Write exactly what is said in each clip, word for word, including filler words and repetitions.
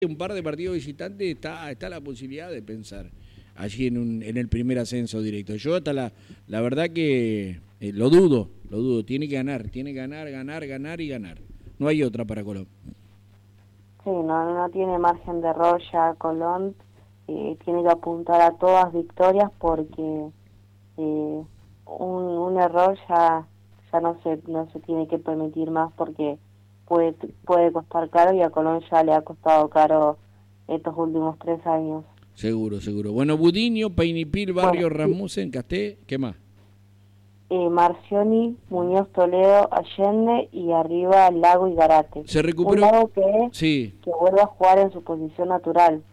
un par de partidos visitantes está, está la posibilidad de pensar allí en, un, en el primer ascenso directo. Yo hasta la, la verdad que eh, lo dudo, lo dudo. Tiene que ganar, tiene que ganar, ganar, ganar y ganar. No hay otra para Colón. Sí, no, no tiene margen de error ya Colón. Eh, tiene que apuntar a todas victorias porque eh, un, un error ya ya no se no se tiene que permitir más porque puede puede costar caro y a Colón ya le ha costado caro estos últimos tres años. Seguro, seguro. Bueno, Budiño, Peinipil, Barrio, bueno, Rasmussen, Casté, ¿qué más? Eh, Marcioni, Muñoz, Toledo, Allende y arriba Lago y Garate. Se recuperó. Un Lago que, sí. que vuelve a jugar en su posición natural.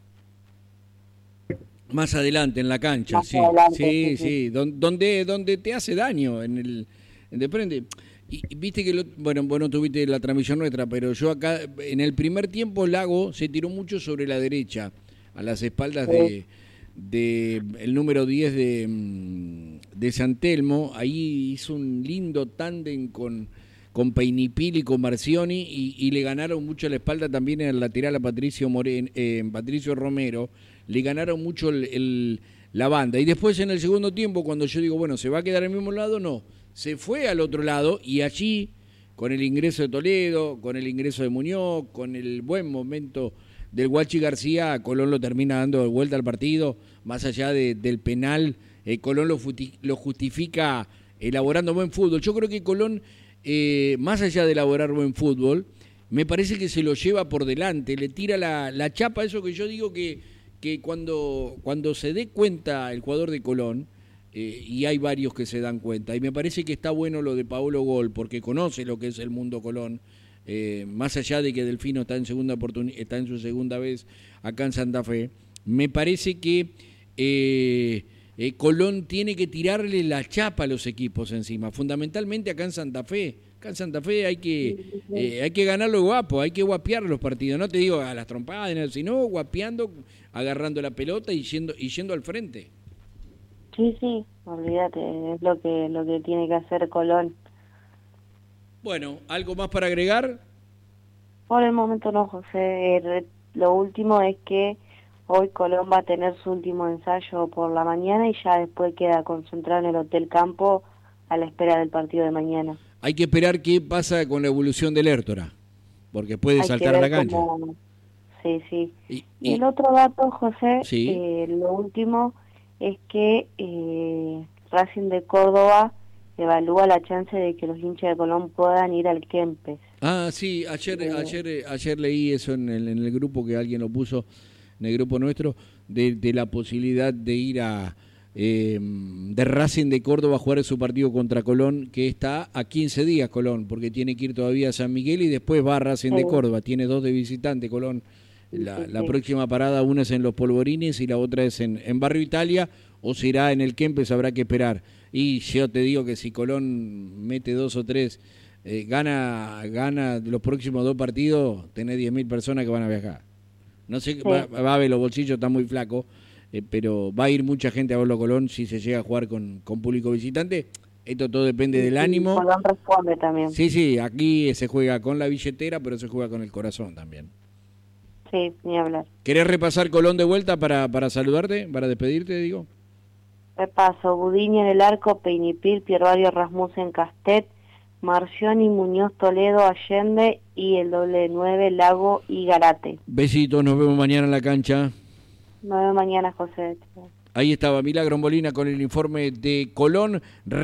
Más adelante en la cancha, Más sí. Adelante, sí, sí, sí, sí. Donde, donde te hace daño en el de frente. Y, y viste que, lo, bueno, vos no tuviste la transmisión nuestra, pero yo acá, en el primer tiempo Lago se tiró mucho sobre la derecha, a las espaldas sí. de, de el número diez de, de San Telmo. Ahí hizo un lindo tándem con, con Peinipil y con Marcioni y, y le ganaron mucho la espalda también en el lateral a Patricio, Moren, eh, Patricio Romero. Le ganaron mucho el, el, la banda. Y después en el segundo tiempo, cuando yo digo, bueno, ¿se va a quedar al mismo lado? No. Se fue al otro lado y allí, con el ingreso de Toledo, con el ingreso de Muñoz, con el buen momento del Guachi García, Colón lo termina dando de vuelta al partido. Más allá de, del penal, eh, Colón lo, futi, lo justifica elaborando buen fútbol. Yo creo que Colón, eh, más allá de elaborar buen fútbol, me parece que se lo lleva por delante, le tira la, la chapa, eso que yo digo que... que cuando, cuando se dé cuenta el jugador de Colón, eh, y hay varios que se dan cuenta, y me parece que está bueno lo de Paolo Gol, porque conoce lo que es el mundo Colón, eh, más allá de que Delfino está en segunda oportun- está en su segunda vez acá en Santa Fe, me parece que eh, eh, Colón tiene que tirarle la chapa a los equipos encima, fundamentalmente acá en Santa Fe. Acá en Santa Fe hay que eh, hay que ganarlo guapo, hay que guapear los partidos, no te digo a las trompadas, sino guapeando, agarrando la pelota y yendo y yendo al frente. Sí, sí, olvídate, es lo que lo que tiene que hacer Colón. Bueno, ¿algo más para agregar? Por el momento no, José. Lo último es que hoy Colón va a tener su último ensayo por la mañana y ya después queda concentrado en el Hotel Campo a la espera del partido de mañana. Hay que esperar qué pasa con la evolución del Hértora, porque puede Hay saltar a la cancha. Cómo... Sí, sí. Y, y el otro dato, José, ¿sí? eh, lo último es que eh, Racing de Córdoba evalúa la chance de que los hinchas de Colón puedan ir al Kempes. Ah, sí, ayer eh, ayer ayer leí eso en el, en el grupo que alguien lo puso, en el grupo nuestro, de, de la posibilidad de ir a... Eh, de Racing de Córdoba a jugar su partido contra Colón, que está a quince días Colón, porque tiene que ir todavía a San Miguel y después va a Racing sí. de Córdoba, tiene dos de visitante Colón, la, sí, sí, la sí. próxima parada una es en Los Polvorines y la otra es en, en Barrio Italia, o será en el Kempes, habrá que esperar, y yo te digo que si Colón mete dos o tres, eh, gana gana los próximos dos partidos, tenés diez mil personas que van a viajar, no sé, sí. va, va a ver, los bolsillos están muy flacos. Eh, pero va a ir mucha gente a verlo Colón si se llega a jugar con, con público visitante. Esto todo depende sí, del sí, ánimo. Colón responde también. Sí, sí, aquí se juega con la billetera, pero se juega con el corazón también. Sí, ni hablar. ¿Querés repasar Colón de vuelta para, para saludarte, para despedirte, digo? Repaso: Budiño en el arco, Peinipil, Piervario, Rasmussen, Castet, Marcioni, Muñoz, Toledo, Allende y el doble nueve, Lago y Garate. Besitos, nos vemos mañana en la cancha. Nos vemos mañana, José. Ahí estaba Milagro Molina con el informe de Colón.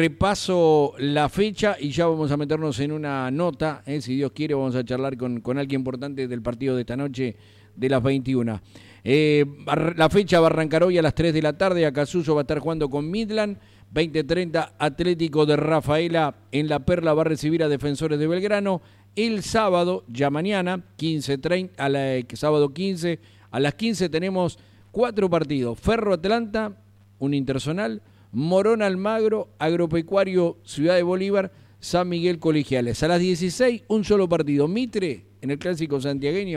Repaso la fecha y ya vamos a meternos en una nota. Eh, si Dios quiere, vamos a charlar con, con alguien importante del partido de esta noche de las veintiuna. Eh, la fecha va a arrancar hoy a las tres de la tarde. Acasuso va a estar jugando con Midland. veinte treinta, Atlético de Rafaela en La Perla va a recibir a Defensores de Belgrano. El sábado, ya mañana, quince treinta, a la, sábado quince, a las quince tenemos... Cuatro partidos: Ferro Atlanta, un interzonal, Morón Almagro, Agropecuario Ciudad de Bolívar, San Miguel Colegiales. A las dieciséis, un solo partido: Mitre, en el clásico santiagueño,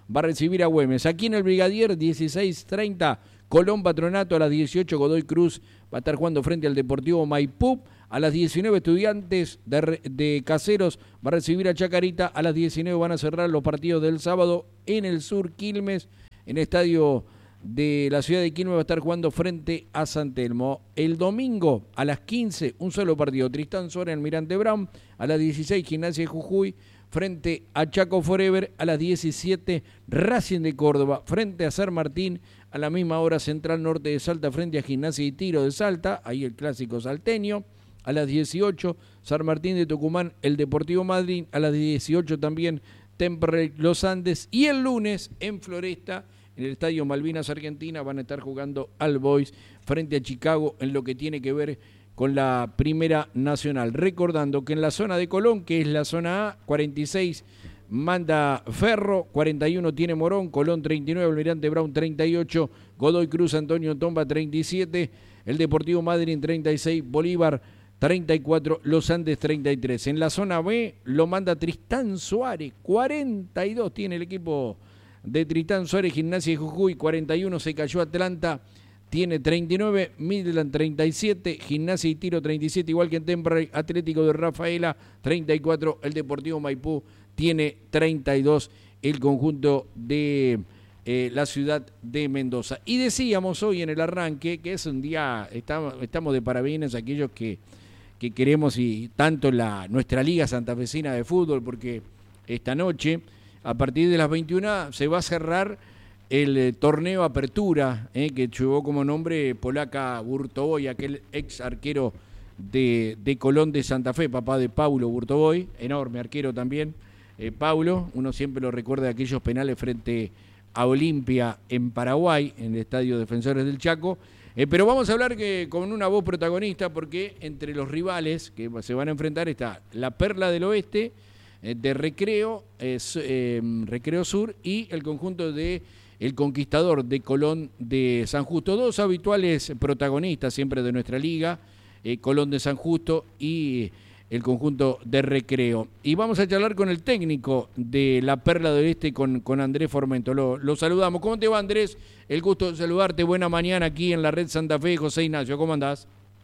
va a recibir a Güemes. Aquí en el Brigadier, dieciséis treinta, Colón Patronato. A las dieciocho, Godoy Cruz va a estar jugando frente al Deportivo Maipú. A las diecinueve, Estudiantes de, de Caseros va a recibir a Chacarita. A las diecinueve van a cerrar los partidos del sábado en el sur. Quilmes, en el estadio de la ciudad de Quilmes, va a estar jugando frente a San Telmo. El domingo a las quince, un solo partido, Tristán Suárez, Almirante Brown. A las dieciséis, Gimnasia de Jujuy frente a Chaco Forever. A las diecisiete, Racing de Córdoba frente a San Martín. A la misma hora, Central Norte de Salta frente a Gimnasia y Tiro de Salta, ahí el clásico salteño. A las dieciocho, San Martín de Tucumán, el Deportivo Madryn. A las dieciocho también, Temperley Los Andes. Y el lunes, en Floresta, en el Estadio Malvinas Argentina, van a estar jugando All Boys frente a Chicago en lo que tiene que ver con la Primera Nacional. Recordando que en la zona de Colón, que es la zona A, cuarenta y seis manda Ferro, cuarenta y uno tiene Morón, Colón treinta y nueve, Almirante Brown treinta y ocho, Godoy Cruz Antonio Tomba treinta y siete, el Deportivo Madryn treinta y seis, Bolívar treinta y cuatro, Los Andes treinta y tres. En la zona B lo manda Tristán Suárez, cuarenta y dos tiene el equipo de Tristán Suárez. Gimnasia de Jujuy, cuarenta y uno, se cayó Atlanta, tiene treinta y nueve, Midland treinta y siete, Gimnasia y Tiro treinta y siete, igual que en Temperley, Atlético de Rafaela treinta y cuatro, el Deportivo Maipú tiene treinta y dos, el conjunto de eh, la ciudad de Mendoza. Y decíamos hoy en el arranque que es un día, estamos, estamos de parabienes aquellos que que queremos y tanto la nuestra Liga Santafesina de Fútbol, porque esta noche, a partir de las veintiuna, se va a cerrar el eh, torneo Apertura, eh, que llevó como nombre Polaca Burtoboy, aquel ex arquero de, de Colón de Santa Fe, papá de Paulo Burtoboy, enorme arquero también. Eh, Paulo, uno siempre lo recuerda de aquellos penales frente a Olimpia en Paraguay, en el Estadio Defensores del Chaco. Eh, pero vamos a hablar que con una voz protagonista, porque entre los rivales que se van a enfrentar está la Perla del Oeste eh, de Recreo, eh, eh, Recreo Sur, y el conjunto de El Conquistador de Colón de San Justo. Dos habituales protagonistas siempre de nuestra liga, eh, Colón de San Justo y el conjunto de Recreo. Y vamos a charlar con el técnico de la Perla del Oeste, con, con Andrés Formento. Lo, lo saludamos. ¿Cómo te va, Andrés? El gusto de saludarte. Buena mañana aquí en la Red Santa Fe. José Ignacio, ¿cómo andás?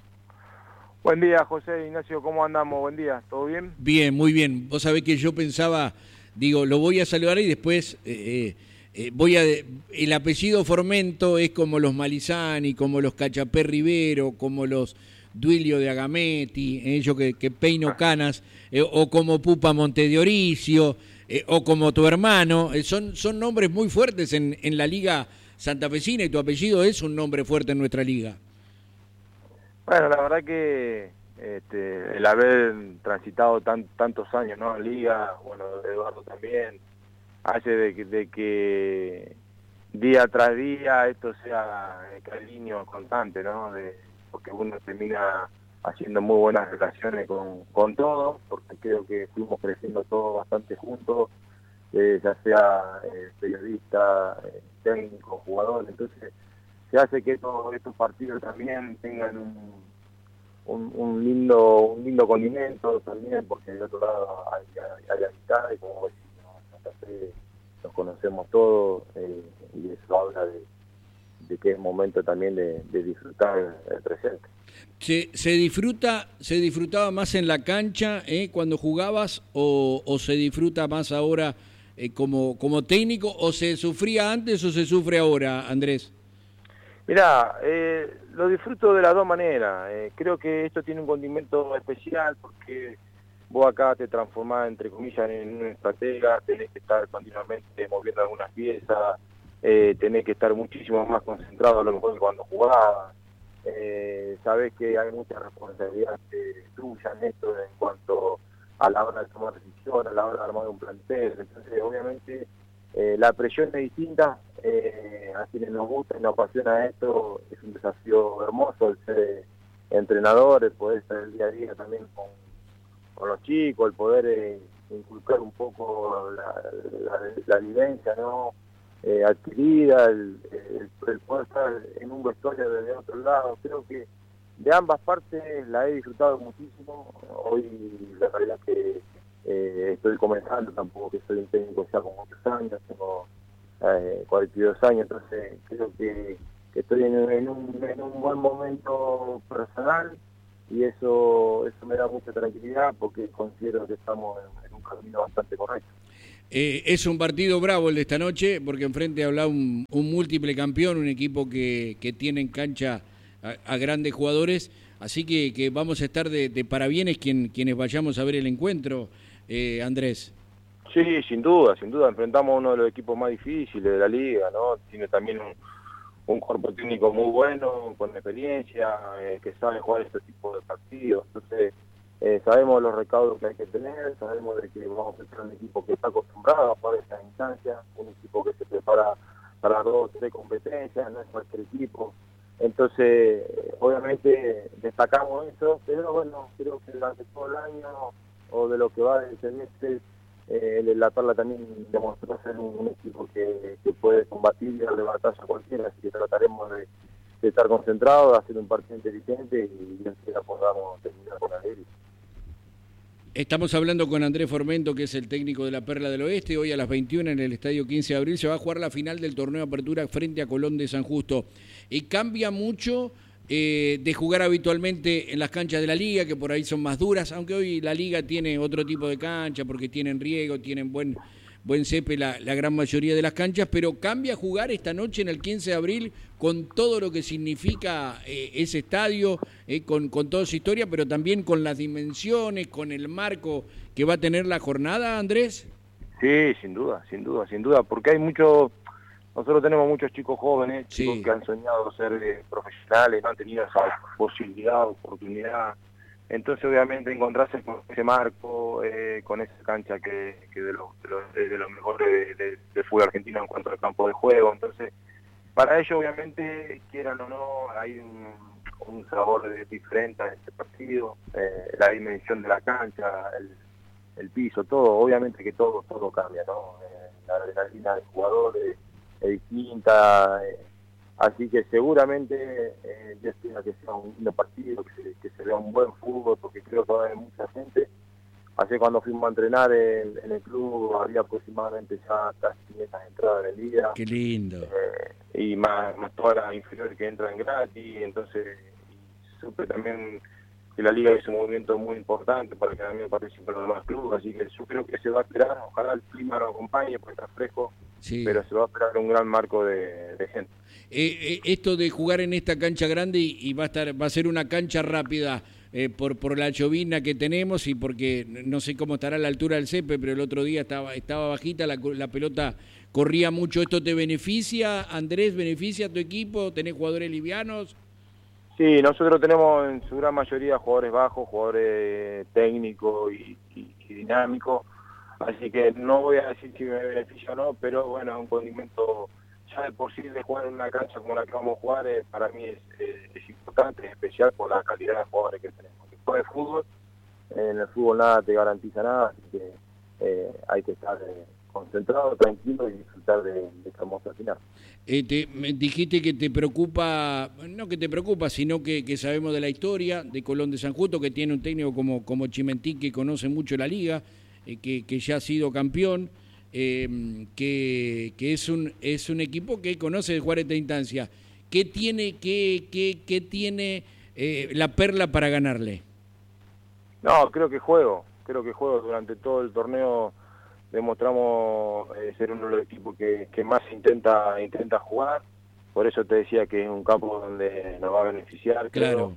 Buen día, José Ignacio. ¿Cómo andamos? Buen día. ¿Todo bien? Bien, muy bien. Vos sabés que yo pensaba, digo, lo voy a saludar y después eh, eh, voy a... El apellido Formento es como los Malizani, como los Cachapé Rivero, como los Duilio de Agametti, eh, yo que, que peino canas, eh, o como Pupa Montediorisio, eh, o como tu hermano, eh, son, son nombres muy fuertes en, en la Liga Santafesina, y tu apellido es un nombre fuerte en nuestra liga. Bueno, la verdad que este, el haber transitado tan, tantos años, ¿no?, en liga, bueno, Eduardo también, hace de que, de que día tras día esto sea el cariño constante, ¿no?, de, porque uno termina haciendo muy buenas relaciones con, con todos, porque creo que fuimos creciendo todos bastante juntos, eh, ya sea eh, periodista, eh, técnico, jugador, entonces se hace que estos, estos partidos también tengan un, un, un lindo un lindo condimento también, porque del otro lado hay, hay, hay amistad, y como decimos, Santa Fe nos conocemos todos, eh, y eso habla de de que es momento también de, de disfrutar el presente. ¿Se, se disfruta, se disfrutaba más en la cancha eh, cuando jugabas, o, o se disfruta más ahora eh, como, como técnico, o se sufría antes o se sufre ahora, Andrés? Mirá, eh, lo disfruto de las dos maneras. Eh, creo que esto tiene un condimento especial porque vos acá te transformás, entre comillas, en un estratega, tenés que estar continuamente moviendo algunas piezas, Eh, tenés que estar muchísimo más concentrado a lo mejor que cuando jugabas, eh, sabés que hay mucha responsabilidad tuya en esto en cuanto a la hora de tomar decisiones, a la hora de armar un plantel, entonces obviamente eh, la presión es distinta, eh, a quienes nos gusta y nos apasiona esto, es un desafío hermoso el ser entrenador, el poder estar el día a día también con, con los chicos, el poder eh, inculcar un poco la, la, la vivencia, ¿no?, Eh, adquirida, el, el, el poder estar en un vestuario desde otro lado. Creo que de ambas partes la he disfrutado muchísimo. Hoy la realidad es que eh, estoy comenzando, tampoco que soy un técnico ya con muchos años, tengo eh, cuarenta y dos años, entonces creo que, que estoy en, en, un, en un buen momento personal y eso eso me da mucha tranquilidad porque considero que estamos en, en un camino bastante correcto. Eh, es un partido bravo el de esta noche, porque enfrente habla un, un múltiple campeón, un equipo que, que tiene en cancha a, a grandes jugadores, así que, que vamos a estar de, de parabienes quien, quienes vayamos a ver el encuentro, eh, Andrés. Sí, sin duda, sin duda, enfrentamos a uno de los equipos más difíciles de la liga, ¿no? Tiene también un, un cuerpo técnico muy bueno, con experiencia, eh, que sabe jugar este tipo de partidos, entonces... Eh, sabemos los recaudos que hay que tener, sabemos de que vamos a ser un equipo que está acostumbrado a jugar esta instancia, un equipo que se prepara para dos o tres competencias, no es cualquier equipo. Entonces, obviamente destacamos eso, pero bueno, creo que durante todo el año o de lo que va del semestre, eh, La Perla también demostró ser un, un equipo que, que puede combatir y darle batalla a cualquiera, así que trataremos de, de estar concentrados, de hacer un partido inteligente y ya sea podamos terminar con la serie. Estamos hablando con Andrés Formento, que es el técnico de la Perla del Oeste. Hoy a las veintiuna en el Estadio quince de abril se va a jugar la final del torneo de apertura frente a Colón de San Justo. Y cambia mucho eh, de jugar habitualmente en las canchas de la Liga, que por ahí son más duras, aunque hoy la Liga tiene otro tipo de cancha, porque tienen riego, tienen buen, buen césped la, la gran mayoría de las canchas, pero cambia jugar esta noche en el quince de abril con todo lo que significa eh, ese estadio, eh, con, con toda su historia, pero también con las dimensiones, con el marco que va a tener la jornada, Andrés. Sí, sin duda, sin duda, sin duda, porque hay muchos, nosotros tenemos muchos chicos jóvenes, chicos Sí. que han soñado ser eh, profesionales, no han tenido esa posibilidad, oportunidad, entonces obviamente encontrarse con ese marco, eh, con esa cancha que, que de los de los, de los mejores de, de, de fútbol argentino en cuanto al campo de juego, entonces para ellos obviamente, quieran o no, hay un, un sabor de, diferente a este partido, eh, la dimensión de la cancha, el, el piso, todo, obviamente que todo todo cambia, ¿no? Eh, la adrenalina del jugador es, es distinta, eh, así que seguramente eh, yo espero que sea un lindo partido, que se, que se vea un buen fútbol, porque creo que va a haber mucha gente. Ayer cuando fuimos a entrenar en, en el club había aproximadamente ya casi quinientas entradas en el día. Qué lindo. Eh, y más, más todas las inferiores que entran gratis, entonces y supe también que la liga hizo un movimiento muy importante para que también participen los demás clubes, así que yo creo que se va a esperar, ojalá el clima lo acompañe porque está fresco, Sí. pero se va a esperar un gran marco de, de gente. Eh, eh, esto de jugar en esta cancha grande y, y va a estar va a ser una cancha rápida eh, por por la llovina que tenemos y porque no sé cómo estará a la altura del césped, pero el otro día estaba estaba bajita, la, la pelota corría mucho. ¿Esto te beneficia, Andrés? ¿Beneficia a tu equipo? ¿Tenés jugadores livianos? Sí, nosotros tenemos en su gran mayoría jugadores bajos, jugadores técnicos y, y, y dinámicos, así que no voy a decir si me beneficia o no, pero bueno, es un condimento ya de por sí de jugar en una cancha como la que vamos a jugar, eh, para mí es, eh, es importante, es especial por la calidad de jugadores que tenemos. Después de fútbol, eh, en el fútbol nada te garantiza nada, así que eh, hay que estar eh, concentrado, tranquilo y disfrutar de, de esta hermosa final. Eh, te, me dijiste que te preocupa, no que te preocupa, sino que, que sabemos de la historia de Colón de San Justo, que tiene un técnico como, como Chimentí, que conoce mucho la liga, eh, que, que ya ha sido campeón, eh, que, que es un es un equipo que conoce de jugar esta instancia. ¿Qué tiene, qué, qué, qué tiene eh, la Perla para ganarle? No, creo que juego, creo que juego durante todo el torneo. Demostramos eh, ser uno de los equipos que, que más intenta intenta jugar, por eso te decía que es un campo donde nos va a beneficiar. Claro.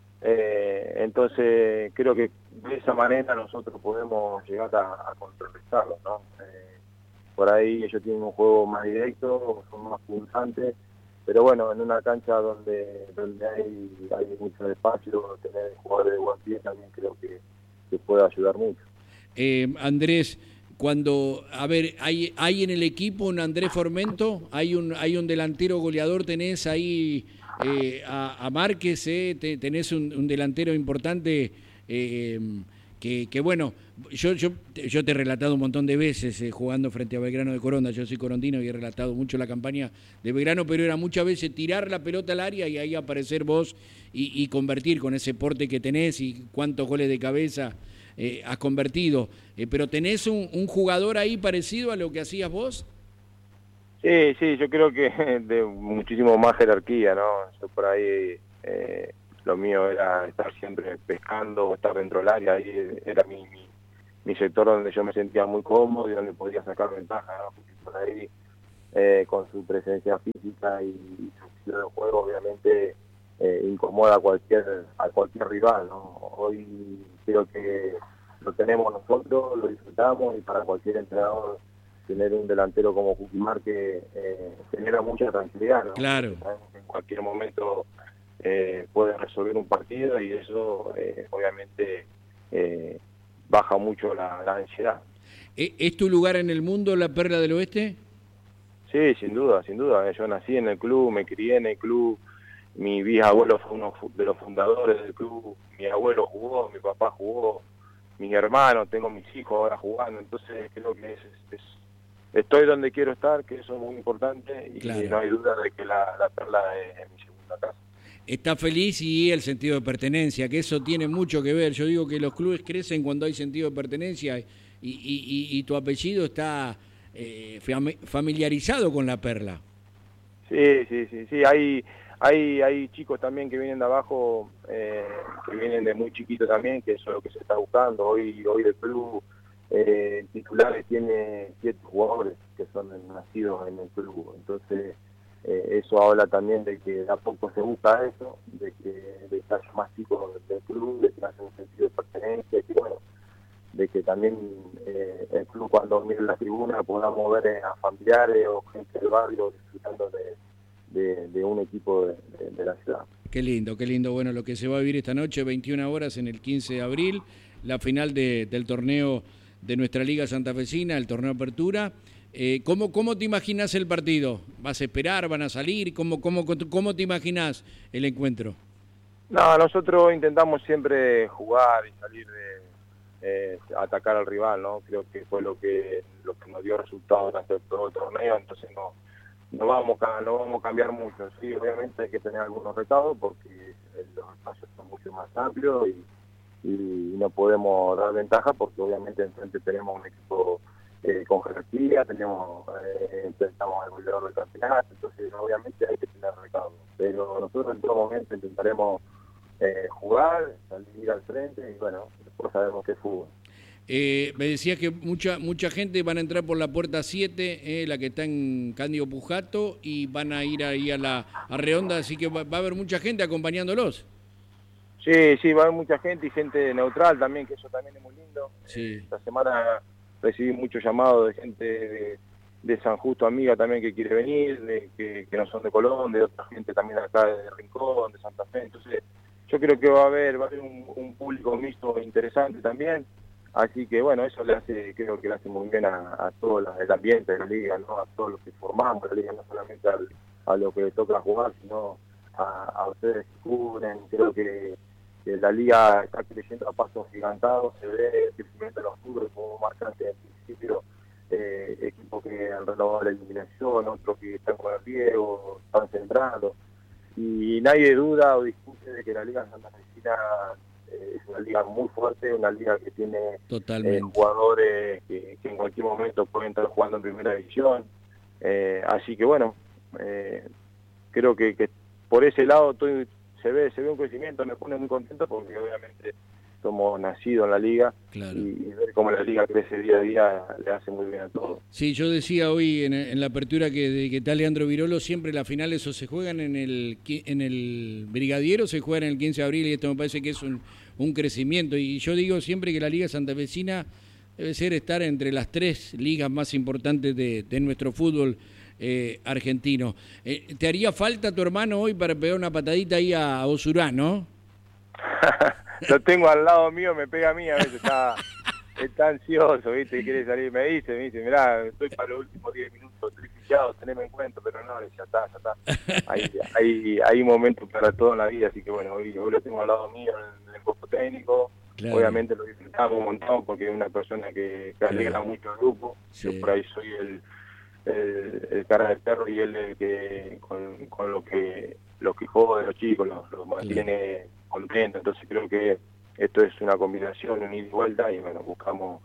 Eh, entonces creo que de esa manera nosotros podemos llegar a, a contrarrestarlo, ¿no? Eh, por ahí ellos tienen un juego más directo, son más punzantes, pero bueno, en una cancha donde donde hay, hay mucho espacio, tener jugadores de buen pie también creo que, que puede ayudar mucho. Eh, Andrés, cuando, a ver, hay hay en el equipo un Andrés Formento, hay un hay un delantero goleador, tenés ahí eh, a, a Márquez, eh, te, tenés un, un delantero importante eh, que, que bueno, yo, yo yo te he relatado un montón de veces eh, jugando frente a Belgrano de Coronda, yo soy corondino y he relatado mucho la campaña de Belgrano, pero era muchas veces tirar la pelota al área y ahí aparecer vos y, y convertir con ese porte que tenés y cuántos goles de cabeza Eh, has convertido, eh, pero ¿tenés un, un jugador ahí parecido a lo que hacías vos? Sí, sí, yo creo que de muchísimo más jerarquía, ¿no? Yo por ahí, eh, lo mío era estar siempre pescando o estar dentro del área, ahí era mi, mi, mi sector donde yo me sentía muy cómodo y donde podía sacar ventaja, ¿no? Porque por ahí, eh, con su presencia física y su estilo de juego, obviamente eh, incomoda a cualquier, a cualquier rival, ¿no? Hoy creo que lo tenemos nosotros, lo disfrutamos y para cualquier entrenador tener un delantero como Cuquimar que eh, genera mucha tranquilidad, ¿no? Claro. Sabemos que en cualquier momento eh, puede resolver un partido y eso eh, obviamente eh, baja mucho la, la ansiedad. ¿Es tu lugar en el mundo la Perla del Oeste? Sí, sin duda, sin duda. Yo nací en el club, me crié en el club, mi bisabuelo fue uno de los fundadores del club, mi abuelo jugó, mi papá jugó, mis hermanos, tengo mis hijos ahora jugando, entonces creo que es, es, es estoy donde quiero estar, que eso es muy importante y claro, no hay duda de que la, la Perla es, es mi segunda casa. Está feliz y el sentido de pertenencia, que eso tiene mucho que ver. Yo digo que los clubes crecen cuando hay sentido de pertenencia y, y, y, y tu apellido está eh, familiarizado con la Perla. Sí, sí, sí, sí. Hay, hay, hay chicos también que vienen de abajo, eh, que vienen de muy chiquitos también, que eso es lo que se está buscando. Hoy, hoy el club eh, titulares tiene siete jugadores que son nacidos en el club. Entonces, eh, eso habla también de que de a poco se busca eso, de que, de que haya más chicos del club, de que haya un sentido de pertenencia, y que bueno, de que también eh, el club cuando mire la tribuna podamos ver a familiares o gente del barrio disfrutando de, de, de un equipo de, de, de la ciudad. Qué lindo, qué lindo. Bueno, lo que se va a vivir esta noche, veintiuna horas en el quince de abril, la final de, del torneo de nuestra Liga Santafesina, el torneo Apertura. Eh, ¿cómo, ¿Cómo te imaginas el partido? ¿Vas a esperar? ¿Van a salir? ¿Cómo, cómo, cómo te imaginas el encuentro? No, nosotros intentamos siempre jugar y salir de Eh, atacar al rival, ¿no? Creo que fue lo que lo que nos dio resultado durante todo el torneo, entonces no no vamos a, no vamos a cambiar mucho. Sí, obviamente hay que tener algunos recados porque los espacios son mucho más amplios y, y no podemos dar ventaja porque obviamente enfrente tenemos un equipo eh, con jerarquía, tenemos eh, enfrentamos al goleador del campeonato, entonces obviamente hay que tener recados, pero nosotros en todo momento intentaremos Eh, jugar, salir al frente y bueno, después sabemos que es fútbol. Eh, me decías que mucha mucha gente van a entrar por la puerta siete, eh, la que está en Cándido Pujato, y van a ir ahí a la a Redonda, así que va, va a haber mucha gente acompañándolos. Sí, sí, va a haber mucha gente y gente neutral también, que eso también es muy lindo. Sí. Esta semana recibí muchos llamados de gente de, de San Justo, amiga también que quiere venir, de, que, que no son de Colón, de otra gente también acá de Rincón, de Santa Fe, entonces yo creo que va a haber, va a haber un, un público mixto interesante también, así que bueno, eso le hace, creo que le hace muy bien a, a todo la, el ambiente de la liga, ¿no? A todos los que formamos la liga, no solamente al, a los que les toca jugar, sino a, a ustedes que cubren. Creo que, que la liga está creciendo a pasos gigantados, se ve el crecimiento de los clubes como marcante al principio, eh, equipos que han renovado la eliminación, otros que están con el riesgo, están centrando. Y nadie duda o discute de que la Liga Santafesina eh, es una liga muy fuerte, una liga que tiene eh, jugadores que, que en cualquier momento pueden estar jugando en primera división. Eh, así que bueno, eh, creo que, que por ese lado estoy, se ve se ve un crecimiento, me pone muy contento porque obviamente somos nacidos en la liga, claro, y, y ver cómo la liga crece día a día le hace muy bien a todos. Sí, yo decía hoy en, en la apertura que, de, que está Leandro Virolo, siempre las finales o se juegan en el en el Brigadiero o se juegan en el quince de abril, y esto me parece que es un, un crecimiento. Y yo digo siempre que la Liga Santafesina debe ser estar entre las tres ligas más importantes de, de nuestro fútbol eh, argentino. Eh, ¿Te haría falta tu hermano hoy para pegar una patadita ahí a, a Osurá, no? Lo tengo al lado mío, me pega a mí, a veces está, está ansioso, ¿viste? Y quiere salir, me dice, me dice, mirá, estoy para los últimos diez minutos, estoy fichado, teneme en cuenta, pero no, ya está, ya está. Hay, hay, hay momentos para todo en la vida, así que bueno, hoy, hoy lo tengo al lado mío en el cuerpo técnico, claro, obviamente lo disfrutamos un montón porque es una persona que, que alegra claro mucho al grupo, sí. Yo por ahí soy el, el, el cara del perro y él el que con, con lo que los que jode los chicos, los, los mantiene claro contento, entonces creo que esto es una combinación, un ida y vuelta, y bueno, buscamos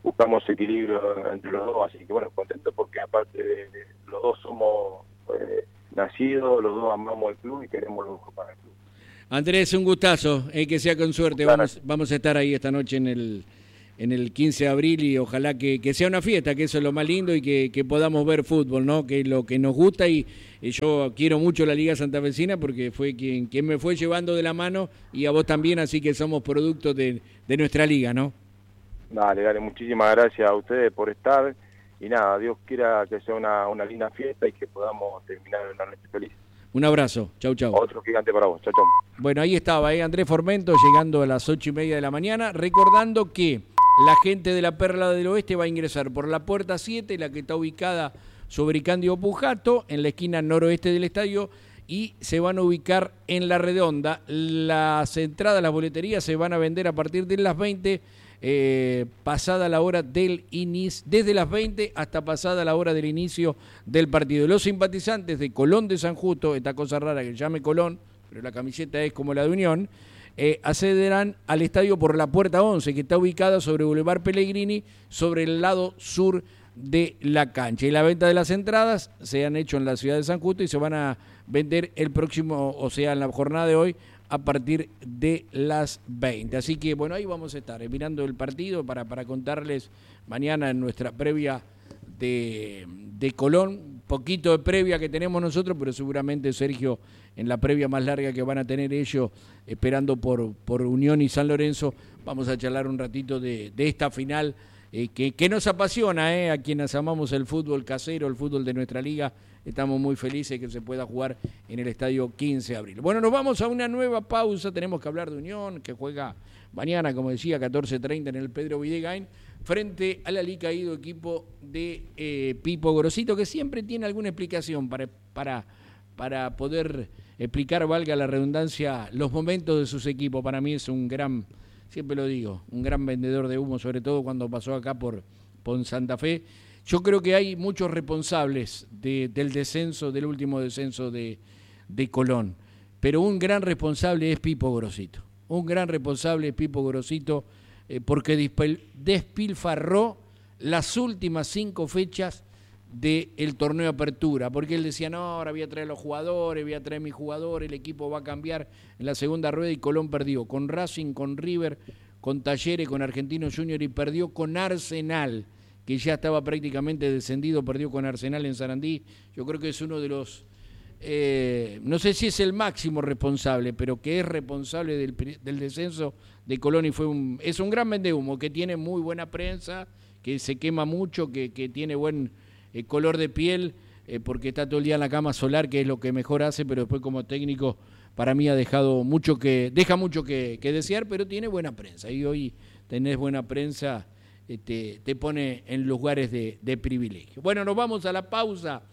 buscamos equilibrio entre los dos, así que bueno, contento porque aparte de, de los dos somos eh, nacidos, los dos amamos el club y queremos lo mejor para el club. Andrés, un gustazo, eh, que sea con suerte, Claro. vamos, vamos a estar ahí esta noche en el en el quince de abril y ojalá que, que sea una fiesta, que eso es lo más lindo y que, que podamos ver fútbol, ¿no? Que es lo que nos gusta y, y yo quiero mucho la Liga Santafesina porque fue quien, quien me fue llevando de la mano y a vos también, así que somos productos de, de nuestra liga, ¿no? Dale, dale, muchísimas gracias a ustedes por estar y nada, Dios quiera que sea una, una linda fiesta y que podamos terminar en una noche feliz. Un abrazo, chau, chau. Otro gigante para vos, chau, chau. Bueno, ahí estaba, ¿eh? Andrés Formento llegando a las ocho y media de la mañana, recordando que la gente de la Perla del Oeste va a ingresar por la puerta siete, la que está ubicada sobre Cándido Pujato, en la esquina noroeste del estadio, y se van a ubicar en La Redonda. Las entradas, las boleterías se van a vender a partir de las veinte, eh, pasada la hora del inicio, desde las veinte hasta pasada la hora del inicio del partido. Los simpatizantes de Colón de San Justo, esta cosa rara que llame Colón, pero la camiseta es como la de Unión, Eh, accederán al estadio por la puerta once, que está ubicada sobre Boulevard Pellegrini, sobre el lado sur de la cancha. Y la venta de las entradas se han hecho en la ciudad de San Justo y se van a vender el próximo, o sea, en la jornada de hoy, a partir de las veinte. Así que, bueno, ahí vamos a estar eh, mirando el partido para, para contarles mañana en nuestra previa de, de Colón, poquito de previa que tenemos nosotros, pero seguramente Sergio en la previa más larga que van a tener ellos esperando por, por Unión y San Lorenzo, vamos a charlar un ratito de, de esta final eh, que, que nos apasiona, eh, a quienes amamos el fútbol casero, el fútbol de nuestra liga, estamos muy felices que se pueda jugar en el estadio quince de abril. Bueno, nos vamos a una nueva pausa, tenemos que hablar de Unión, que juega mañana, como decía, catorce treinta en el Pedro Videgain, frente al alicaído equipo de eh, Pipo Grosito, que siempre tiene alguna explicación para, para, para poder explicar, valga la redundancia, los momentos de sus equipos. Para mí es un gran, siempre lo digo, un gran vendedor de humo, sobre todo cuando pasó acá por, por Santa Fe. Yo creo que hay muchos responsables de, del descenso, del último descenso de, de Colón, pero un gran responsable es Pipo Grosito. Un gran responsable es Pipo Grosito, eh, porque dispel, despilfarró las últimas cinco fechas del torneo de apertura, porque él decía, no, ahora voy a traer a los jugadores, voy a traer a mis jugadores, el equipo va a cambiar en la segunda rueda, y Colón perdió con Racing, con River, con Talleres, con Argentinos Junior, y perdió con Arsenal, que ya estaba prácticamente descendido, perdió con Arsenal en Sarandí. Yo creo que es uno de los, eh, no sé si es el máximo responsable, pero que es responsable del, del descenso de Colón, y fue un, es un gran vendehumo, que tiene muy buena prensa, que se quema mucho, que, que tiene buen eh, color de piel, eh, porque está todo el día en la cama solar, que es lo que mejor hace, pero después como técnico para mí ha dejado mucho que, deja mucho que, que desear, pero tiene buena prensa, y hoy tenés buena prensa, eh, te, te pone en lugares de, de privilegio. Bueno, nos vamos a la pausa.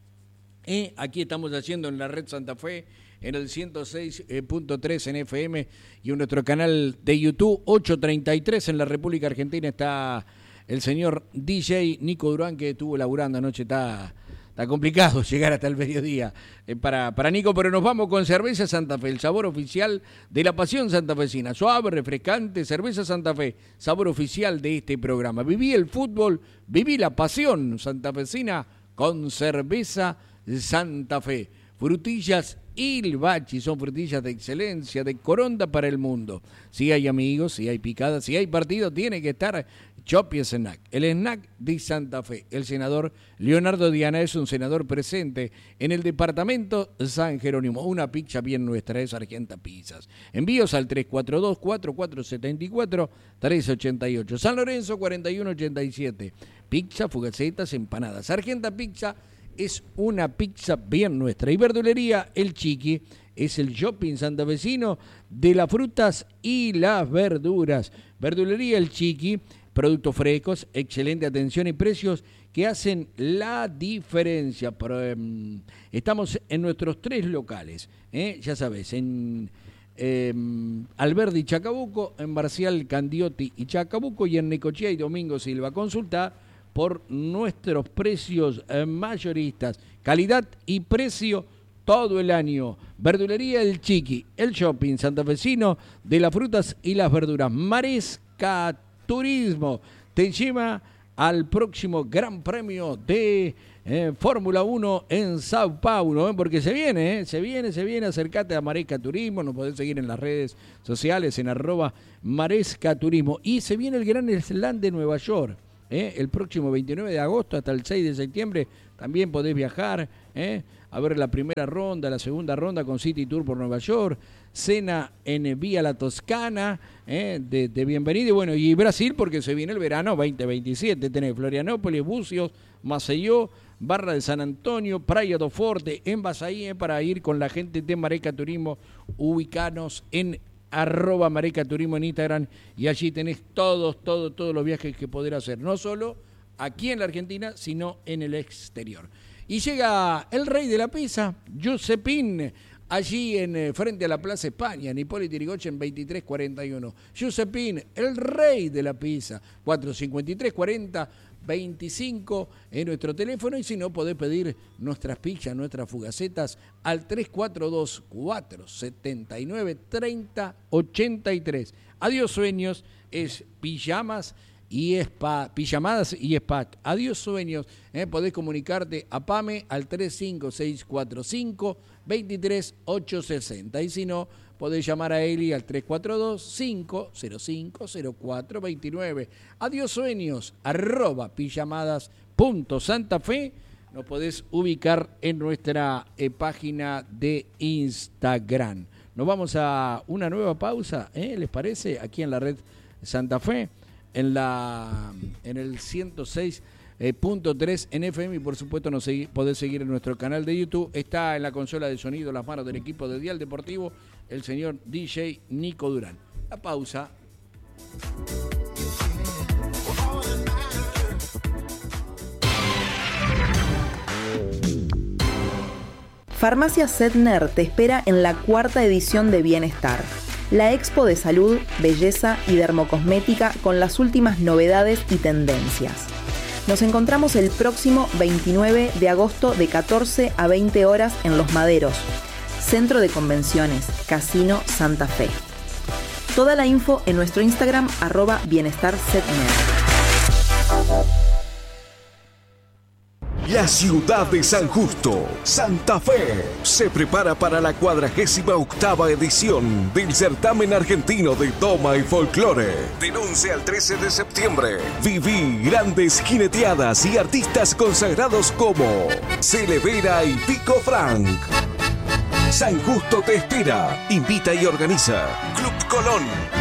Eh, aquí estamos haciendo en la red Santa Fe, en el ciento seis punto tres en F M, y en nuestro canal de YouTube ocho treinta y tres en la República Argentina está el señor D J Nico Durán, que estuvo laburando anoche. Está, está complicado llegar hasta el mediodía eh, para, para Nico, pero nos vamos con Cerveza Santa Fe, el sabor oficial de la pasión santafesina. Suave, refrescante, Cerveza Santa Fe, sabor oficial de este programa. Viví el fútbol, viví la pasión santafesina con Cerveza Santa Fe. Frutillas Ilvachi, son frutillas de excelencia, de Coronda para el mundo. Si hay amigos, si hay picadas, si hay partido, tiene que estar Chopi Snack, el snack de Santa Fe. El senador Leonardo Diana es un senador presente en el departamento San Jerónimo. Una pizza bien nuestra es Argenta Pizzas. Envíos al tres cuatro dos, cuatro cuatro siete cuatro, tres ocho ocho. San Lorenzo cuarenta y uno ochenta y siete. Pizza, fugacetas, empanadas. Argenta Pizza es una pizza bien nuestra. Y verdulería El Chiqui es el shopping santafesino de las frutas y las verduras. Verdulería El Chiqui, productos frescos, excelente atención y precios que hacen la diferencia. Pero, eh, estamos en nuestros tres locales, ¿eh? Ya sabes, en eh, Alberdi y Chacabuco, en Marcial, Candioti y Chacabuco, y en Necochea y Domingo Silva. Consulta por nuestros precios eh, mayoristas, calidad y precio todo el año. Verdulería El Chiqui, el shopping santafesino de las frutas y las verduras. Maresca Turismo, te lleva al próximo Gran Premio de eh, Fórmula uno en Sao Paulo, ¿eh? Porque se viene, ¿eh? se viene, se viene, acercate a Maresca Turismo, nos podés seguir en las redes sociales en arroba Maresca Turismo, y se viene el Gran Slam de Nueva York, ¿eh? el próximo veintinueve de agosto hasta el seis de septiembre, también podés viajar, ¿eh? a ver la primera ronda, la segunda ronda con City Tour por Nueva York, cena en Vía La Toscana, eh, de, de bienvenida, y bueno, y Brasil porque se viene el verano veinte veintisiete, tenés Florianópolis, Bucios, Maceió, Barra de San Antonio, Praia do Forte, en Basaí, eh, para ir con la gente de Maresca Turismo, ubicanos en arroba Maresca Turismo en Instagram, y allí tenés todos, todos, todos los viajes que poder hacer, no solo aquí en la Argentina, sino en el exterior. Y llega el rey de la pizza, Giuseppín, allí en eh, frente a la Plaza España, en Hipólito Yrigoyen veintitrés cuarenta y uno. Giuseppín, el rey de la pizza, cuatro cincuenta y tres cuarenta veinticinco en nuestro teléfono, y si no podés pedir nuestras pizzas, nuestras fugacetas al tres cuatro dos, cuatro siete nueve, tres cero ocho tres. Adiós Sueños, es pijamas y spa, pijamadas y spa. Adiós Sueños, eh, podés comunicarte a Pame al tres cinco seis cuatro cinco, dos tres ocho seis cero, y si no, podés llamar a Eli al tres cuatro dos, cinco cero cinco, cero cuatro dos nueve. Adiós Sueños, arroba pijamadas punto Santa Fe. Nos podés ubicar en nuestra eh, página de Instagram. Nos vamos a una nueva pausa, ¿eh? ¿Les parece? Aquí en la red Santa Fe, en la en el ciento seis punto tres en F M, y por supuesto nos segui, podés seguir en nuestro canal de YouTube. Está en la consola de sonido las manos del equipo de Dial Deportivo, el señor D J Nico Durán. La pausa. Farmacia Setner te espera en la cuarta edición de Bienestar, la expo de salud, belleza y dermocosmética con las últimas novedades y tendencias. Nos encontramos el próximo veintinueve de agosto de catorce a veinte horas en Los Maderos, Centro de Convenciones, Casino Santa Fe. Toda la info en nuestro Instagram, arroba Bienestar Setner. La ciudad de San Justo, Santa Fe, se prepara para la cuadragésima octava edición del certamen argentino de Doma y Folclore. Del once al trece de septiembre, viví grandes jineteadas y artistas consagrados como Celevera y Pico Frank. San Justo te espera. Invita y organiza Club Colón.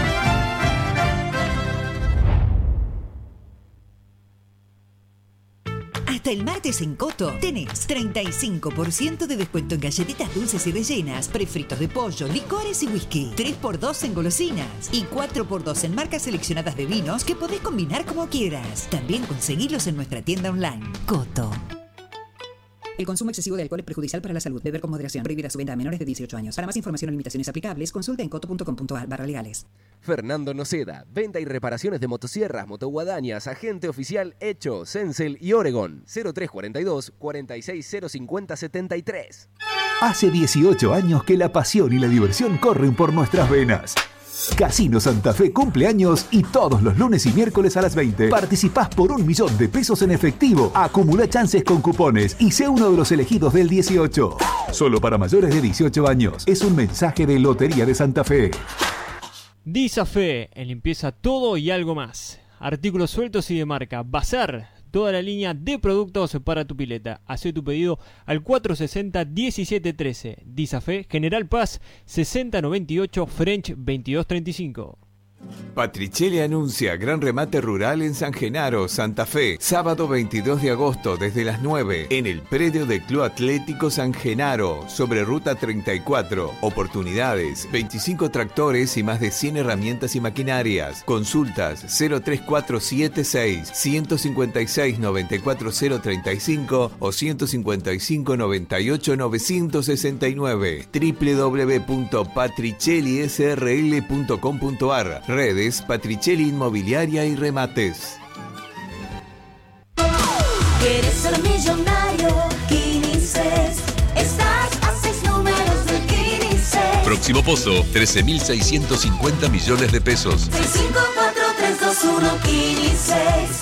Hasta el martes en Coto tenés treinta y cinco por ciento de descuento en galletitas dulces y rellenas, prefritos de pollo, licores y whisky, tres por dos en golosinas y cuatro por dos en marcas seleccionadas de vinos que podés combinar como quieras. También conseguilos en nuestra tienda online. Coto. El consumo excesivo de alcohol es perjudicial para la salud. Beber con moderación. Prohibida su venta a menores de dieciocho años. Para más información o limitaciones aplicables, consulta en coto punto com punto ar barra legales. Fernando Noceda, venta y reparaciones de motosierras, motoguadañas, agente oficial Hecho, Sensel y Oregon. cero tres cuarenta y dos, cuarenta y seis cero cincuenta setenta y tres. Hace dieciocho años que la pasión y la diversión corren por nuestras venas. Casino Santa Fe cumple años y todos los lunes y miércoles a las veinte participás por un millón de pesos en efectivo. Acumula chances con cupones y sé uno de los elegidos del dieciocho. Solo para mayores de dieciocho años. Es un mensaje de Lotería de Santa Fe. Disafe, en limpieza todo y algo más. Artículos sueltos y de marca. Bazar. Toda la línea de productos para tu pileta. Hacé tu pedido al cuatro sesenta, diecisiete trece. Disafe, General Paz, sesenta noventa y ocho, French veintidós treinta y cinco. Patricelli anuncia gran remate rural en San Genaro, Santa Fe, sábado veintidós de agosto desde las nueve en el predio del Club Atlético San Genaro, sobre Ruta treinta y cuatro. Oportunidades, veinticinco tractores y más de cien herramientas y maquinarias. Consultas cero tres cuatro siete seis, uno cinco seis, nueve cuatro cero tres cinco o ciento cincuenta y cinco noventa y ocho novecientos sesenta y nueve. doble u doble u doble u punto patricelli s r l punto com punto ar. Redes Patricelli Inmobiliaria y Remates. ¿Quieres ser millonario? Quinices. Estás a seis números de Quinices. Próximo pozo, trece mil seiscientos cincuenta millones de pesos. seis cinco cuatro tres dos uno Kini seis.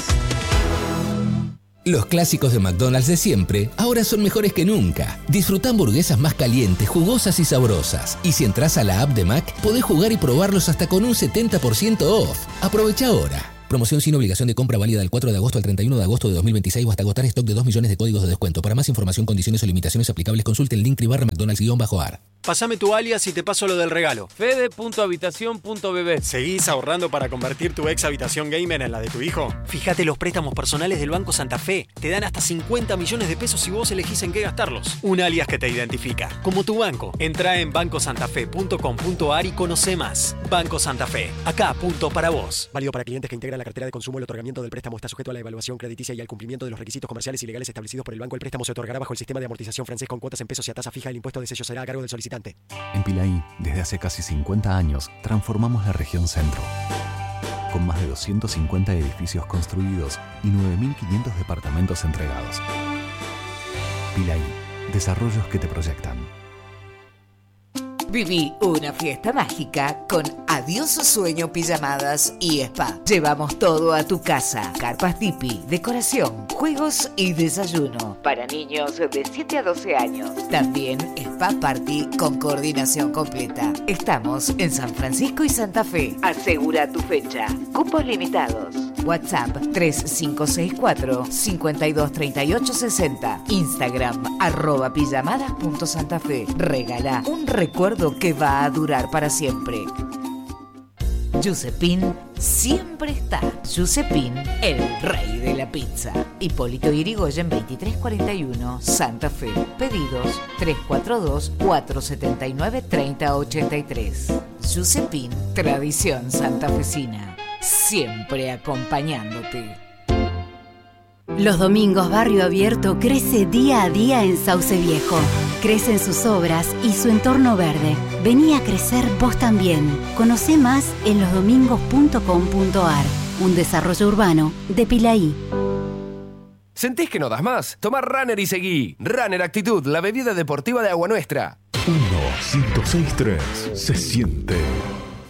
Los clásicos de McDonald's de siempre ahora son mejores que nunca. Disfruta hamburguesas más calientes, jugosas y sabrosas. Y si entras a la app de Mac, podés jugar y probarlos hasta con un setenta por ciento off. Aprovecha ahora. Promoción sin obligación de compra válida del cuatro de agosto al treinta y uno de agosto de dos mil veintiséis o hasta agotar stock de dos millones de códigos de descuento. Para más información, condiciones o limitaciones aplicables, consulte el link barra McDonald's-ar. Pásame tu alias y te paso lo del regalo. Fede punto habitación punto b b. ¿Seguís ahorrando para convertir tu ex habitación gamer en la de tu hijo? Fíjate los préstamos personales del Banco Santa Fe. Te dan hasta cincuenta millones de pesos si vos elegís en qué gastarlos. Un alias que te identifica, como tu banco. Entrá en banco santa fe punto com punto a r y conoce más. Banco Santa Fe. Acá, punto para vos. Válido para clientes que integran la cartera de consumo. El otorgamiento del préstamo está sujeto a la evaluación crediticia y al cumplimiento de los requisitos comerciales y legales establecidos por el banco. El préstamo se otorgará bajo el sistema de amortización francés con cuotas en pesos y a tasa fija. El impuesto de sello será a cargo del solicitante. En Pilaí, desde hace casi cincuenta años, transformamos la región centro. Con más de doscientos cincuenta edificios construidos y nueve mil quinientos departamentos entregados. Pilaí, desarrollos que te proyectan. Viví una fiesta mágica con Adiós Sueño Pijamadas y Spa. Llevamos todo a tu casa. Carpas tipi, decoración, juegos y desayuno. Para niños de siete a doce años. También Spa Party con coordinación completa. Estamos en San Francisco y Santa Fe. Asegura tu fecha. Cupos limitados. WhatsApp tres cinco seis cuatro, cinco dos tres ocho seis cero. Instagram arroba pijamadas punto santafe. Regala un recuerdo que va a durar para siempre. Giuseppin siempre está. Giuseppin, el rey de la pizza. Hipólito Yrigoyen veintitrés cuarenta y uno, Santa Fe. Pedidos tres cuatro dos, cuatro siete nueve, tres cero ocho tres. Giuseppin, tradición santafesina. Siempre acompañándote. Los domingos Barrio Abierto crece día a día en Sauce Viejo. Crecen sus obras y su entorno verde. Vení a crecer vos también. Conocé más en los domingos punto com punto a r. Un desarrollo urbano de Pilaí. ¿Sentís que no das más? Toma Runner y seguí. Runner Actitud, la bebida deportiva de Agua Nuestra. uno, ciento seis punto tres. Se siente.